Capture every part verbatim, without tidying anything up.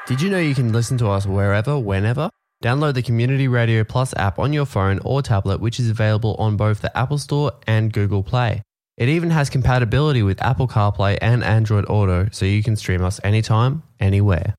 Did you know you can listen to us wherever, whenever? Download the Community Radio Plus app on your phone or tablet, which is available on both the Apple Store and Google Play. It even has compatibility with Apple CarPlay and Android Auto, so you can stream us anytime, anywhere.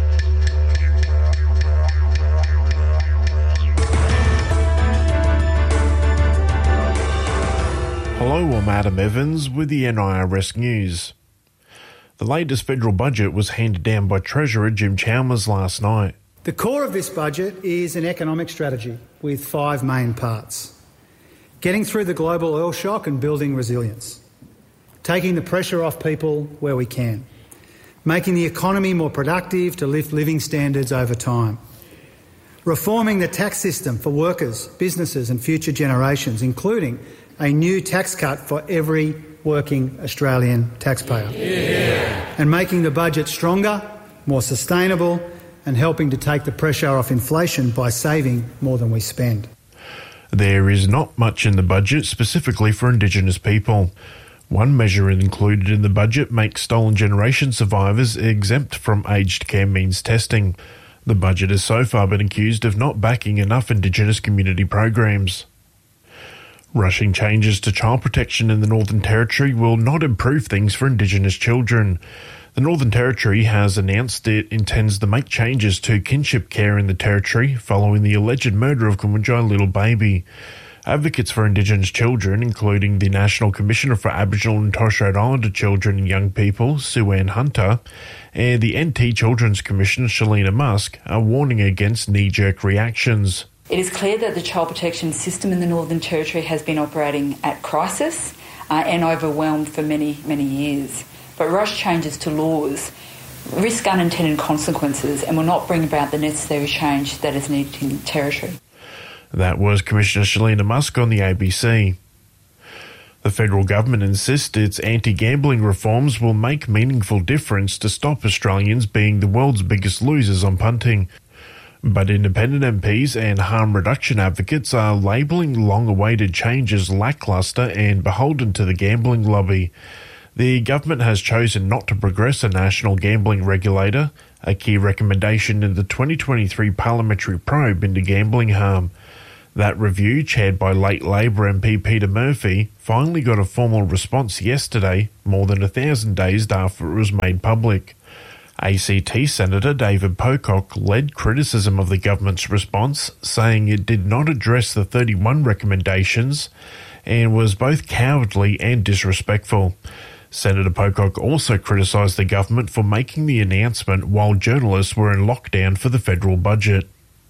Hello, I'm Adam Evans with the N I R S News. The latest federal budget was handed down by Treasurer Jim Chalmers last night. The core of this budget is an economic strategy with five main parts. Getting through the global oil shock and building resilience. Taking the pressure off people where we can. Making the economy more productive to lift living standards over time. Reforming the tax system for workers, businesses and future generations, including a new tax cut for every working Australian taxpayer. Yeah. And making the budget stronger, more sustainable and helping to take the pressure off inflation by saving more than we spend. There is not much in the budget specifically for Indigenous people. One measure included in the budget makes stolen generation survivors exempt from aged care means testing. The budget has so far been accused of not backing enough Indigenous community programs. Rushing changes to child protection in the Northern Territory will not improve things for Indigenous children. The Northern Territory has announced it intends to make changes to kinship care in the Territory following the alleged murder of Kumujai little baby. Advocates for Indigenous children, including the National Commissioner for Aboriginal and Torres Strait Islander Children and Young People, Sue Ann Hunter, and the N T Children's Commissioner, Shalina Musk, are warning against knee-jerk reactions. It is clear that the child protection system in the Northern Territory has been operating at crisis uh, and overwhelmed for many, many years. But rush changes to laws risk unintended consequences and will not bring about the necessary change that is needed in the Territory. That was Commissioner Shalina Musk on the A B C. The federal government insists its anti-gambling reforms will make meaningful difference to stop Australians being the world's biggest losers on punting. But independent M Ps and harm reduction advocates are labelling long-awaited changes lacklustre and beholden to the gambling lobby. The government has chosen not to progress a national gambling regulator, a key recommendation in the twenty twenty-three parliamentary probe into gambling harm. That review, chaired by late Labor M P Peter Murphy, finally got a formal response yesterday, more than a thousand days after it was made public. A C T Senator David Pocock led criticism of the government's response, saying it did not address the thirty-one recommendations and was both cowardly and disrespectful. Senator Pocock also criticised the government for making the announcement while journalists were in lockdown for the federal budget.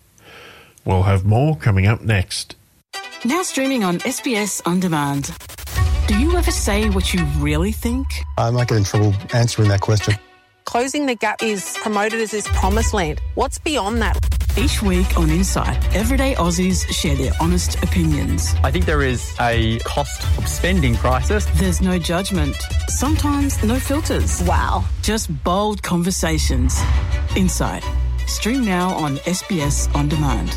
We'll have more coming up next. Now streaming on S B S On Demand. Do you ever say what you really think? I might get in trouble answering that question. Closing the Gap is promoted as this promised land. What's beyond that? Each week on Insight, everyday Aussies share their honest opinions. I think there is a cost of spending crisis. There's no judgment. Sometimes no filters. Wow. Just bold conversations. Insight. Stream now on S B S On Demand.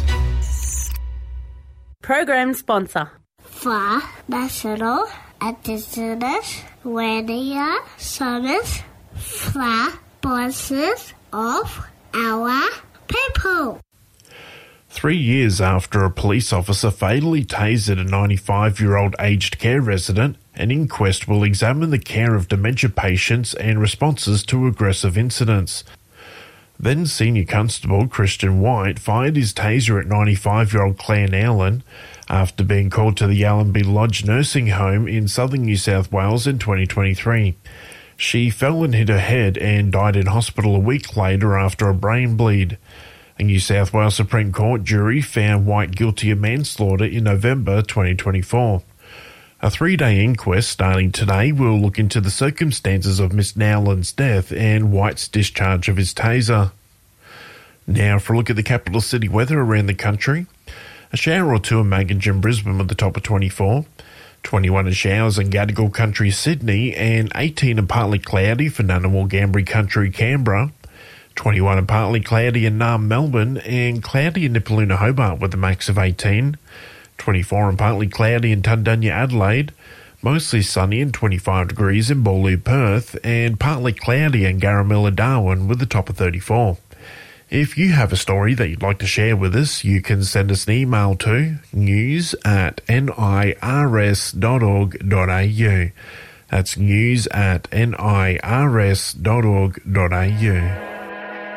Program sponsor. For National Indigenous Radio Service. For voices of our people. Three years after a police officer fatally tasered a ninety-five-year-old aged care resident, an inquest will examine the care of dementia patients and responses to aggressive incidents. Then Senior Constable Christian White fired his taser at ninety-five-year-old Claire Nowlin after being called to the Allambie Lodge nursing home in southern New South Wales in twenty twenty-three. She fell and hit her head and died in hospital a week later after a brain bleed. A New South Wales Supreme Court jury found White guilty of manslaughter in November twenty twenty-four. A three-day inquest starting today will look into the circumstances of Miss Nowlin's death and White's discharge of his taser. Now for a look at the capital city weather around the country. A shower or two in Maginge and Brisbane with the top of twenty-four. twenty-one in showers in Gadigal Country, Sydney, and eighteen and partly cloudy for Ngunnawal Gambri Country, Canberra. twenty-one and partly cloudy in Naarm, Melbourne, and cloudy in Nipaluna, Hobart with a max of eighteen. twenty-four and partly cloudy in Tundunya, Adelaide. Mostly sunny and twenty-five degrees in Boorloo, Perth, and partly cloudy in Garamilla, Darwin with a top of thirty-four. If you have a story that you'd like to share with us, you can send us an email to news at nirs dot org dot a u. That's news at nirs dot org dot a u.